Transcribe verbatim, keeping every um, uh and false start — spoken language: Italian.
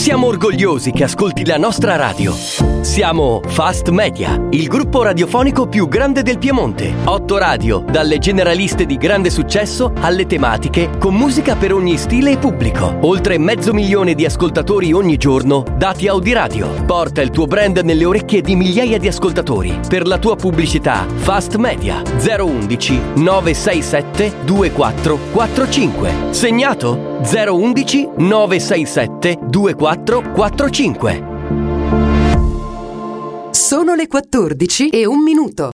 Siamo orgogliosi che ascolti la nostra radio. Siamo Fast Media, il gruppo radiofonico più grande del Piemonte. Otto radio, dalle generaliste di grande successo alle tematiche, con musica per ogni stile e pubblico. Oltre mezzo milione di ascoltatori ogni giorno, dati Audiradio. Porta il tuo brand nelle orecchie di migliaia di ascoltatori. Per la tua pubblicità, Fast Media zero undici nove sei sette due quattro quattro cinque. Segnato? zero undici nove sei sette due quattro quattro cinque. Sono le quattordici e un minuto.